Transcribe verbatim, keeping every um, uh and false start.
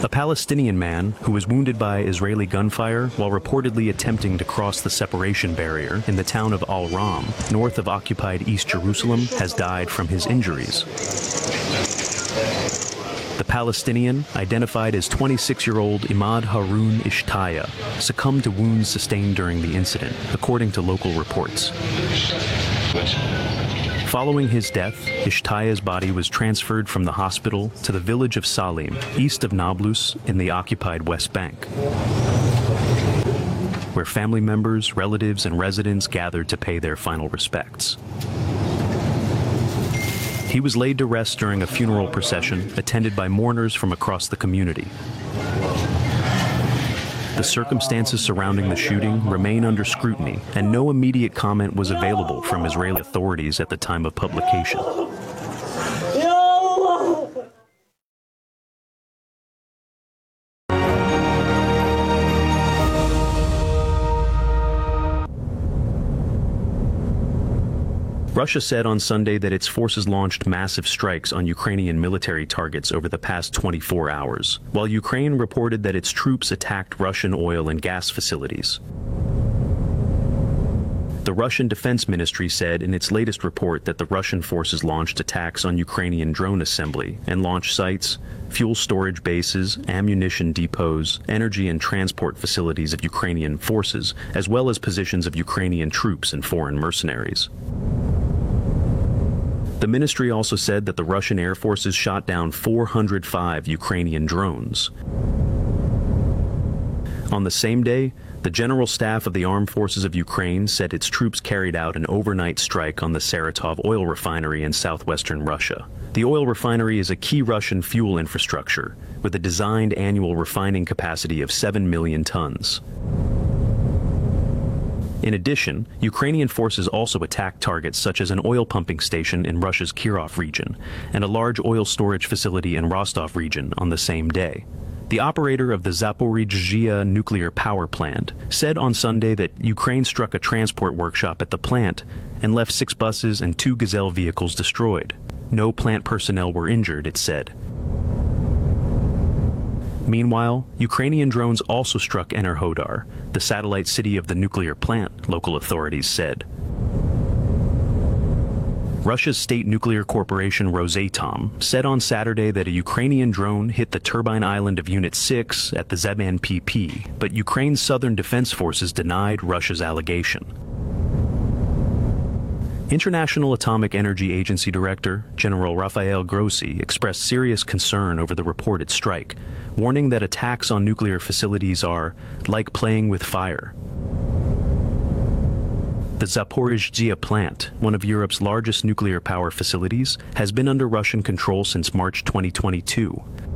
A Palestinian man who was wounded by Israeli gunfire while reportedly attempting to cross the separation barrier in the town of Al-Ram, north of occupied East Jerusalem, has died from his injuries. The Palestinian, identified as twenty-six-year-old Imad Haroun Ishtaya, succumbed to wounds sustained during the incident, according to local reports. Following his death, Ishtaya's body was transferred from the hospital to the village of Salim, east of Nablus in the occupied West Bank, where family members, relatives, and residents gathered to pay their final respects. He was laid to rest during a funeral procession attended by mourners from across the community. The circumstances surrounding the shooting remain under scrutiny, and no immediate comment was available from Israeli authorities at the time of publication. Russia said on Sunday that its forces launched massive strikes on Ukrainian military targets over the past twenty-four hours, while Ukraine reported that its troops attacked Russian oil and gas facilities. The Russian Defense Ministry said in its latest report that the Russian forces launched attacks on Ukrainian drone assembly and launch sites, fuel storage bases, ammunition depots, energy and transport facilities of Ukrainian forces, as well as positions of Ukrainian troops and foreign mercenaries. The ministry also said that the Russian air forces shot down four hundred five Ukrainian drones. On the same day, the General Staff of the Armed Forces of Ukraine said its troops carried out an overnight strike on the Saratov oil refinery in southwestern Russia. The oil refinery is a key Russian fuel infrastructure, with a designed annual refining capacity of seven million tons. In addition, Ukrainian forces also attacked targets such as an oil pumping station in Russia's Kirov region and a large oil storage facility in Rostov region on the same day. The operator of the Zaporizhzhia nuclear power plant said on Sunday that Ukraine struck a transport workshop at the plant and left six buses and two Gazelle vehicles destroyed. No plant personnel were injured, it said. Meanwhile, Ukrainian drones also struck Enerhodar, the satellite city of the nuclear plant, local authorities said. Russia's state nuclear corporation Rosatom said on Saturday that a Ukrainian drone hit the turbine island of Unit six at the Zeman P P, but Ukraine's southern defense forces denied Russia's allegation. International Atomic Energy Agency Director General Rafael Grossi expressed serious concern over the reported strike, warning that attacks on nuclear facilities are like playing with fire. The Zaporizhzhia plant, one of Europe's largest nuclear power facilities, has been under Russian control since March twenty twenty-two.